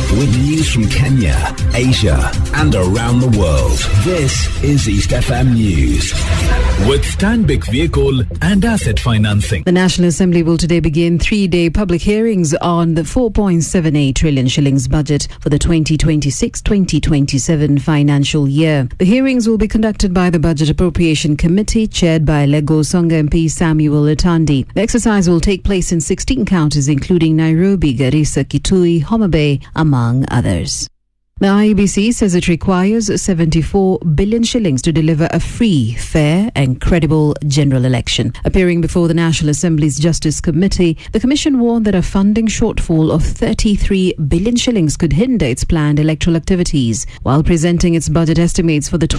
with news from Kenya, Asia, and around the world. This is East FM News. With Stanbic Vehicle and Asset Financing. The National Assembly will today begin 3-day public hearings on the 4.78 trillion shillings budget for the 2026-2027 financial year. The hearings will be conducted by the Budget Appropriation Committee, chaired by Lagos Songa MP Samuel Atandi. The exercise will take place in 16 counties, including Nairobi, Garissa, Kitui, Homa Bay, among others. The IEBC says it requires 74 billion shillings to deliver a free, fair and credible general election. Appearing before the National Assembly's Justice Committee, the Commission warned that a funding shortfall of 33 billion shillings could hinder its planned electoral activities. While presenting its budget estimates for the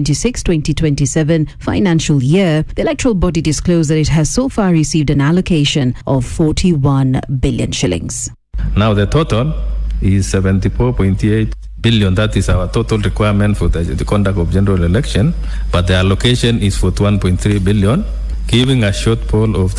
2026-2027 financial year, the electoral body disclosed that it has so far received an allocation of 41 billion shillings. Now the total is 74.8 billion. That is our total requirement for the conduct of general election, but the allocation is 41.3 billion, giving a shortfall of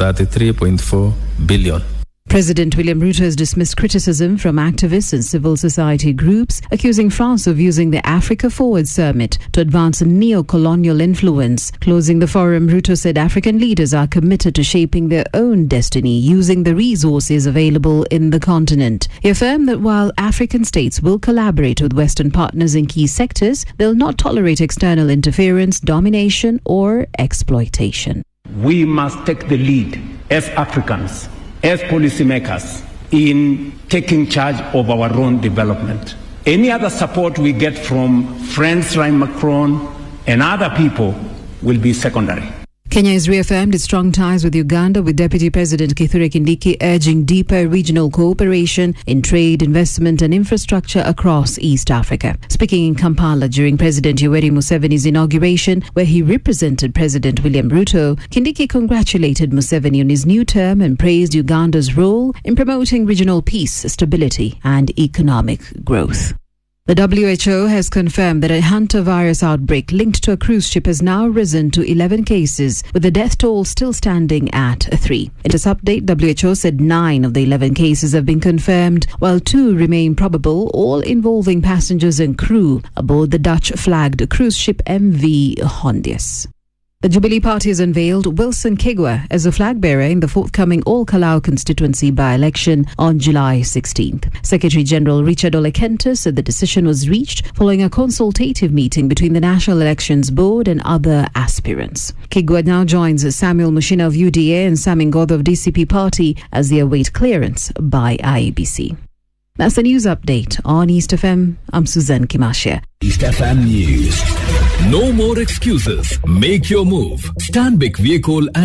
33.4 billion. President William Ruto has dismissed criticism from activists and civil society groups, accusing France of using the Africa Forward Summit to advance a neo-colonial influence. Closing the forum, Ruto said African leaders are committed to shaping their own destiny using the resources available in the continent. He affirmed that while African states will collaborate with Western partners in key sectors, they'll not tolerate external interference, domination or exploitation. We must take the lead as Africans, as policymakers, in taking charge of our own development. Any other support we get from friends like Macron and other people will be secondary. Kenya has reaffirmed its strong ties with Uganda, with Deputy President Kithure Kindiki urging deeper regional cooperation in trade, investment and infrastructure across East Africa. Speaking in Kampala during President Yoweri Museveni's inauguration, where he represented President William Ruto, Kindiki congratulated Museveni on his new term and praised Uganda's role in promoting regional peace, stability and economic growth. The WHO has confirmed that a hantavirus outbreak linked to a cruise ship has now risen to 11 cases, with the death toll still standing at 3. In this update, WHO said 9 of the 11 cases have been confirmed, while 2 remain probable, all involving passengers and crew aboard the Dutch-flagged cruise ship MV Hondius. The Jubilee Party has unveiled Wilson Kigwa as a flag bearer in the forthcoming All Kalau constituency by-election on July 16th. Secretary General Richard Olekenta said the decision was reached following a consultative meeting between the National Elections Board and other aspirants. Kigwa now joins Samuel Mushina of UDA and Samin Godh of DCP Party as they await clearance by IEBC. That's the news update on East FM. I'm Suzanne Kimashia. East FM News. No more excuses. Make your move. Stanbic Vehicle and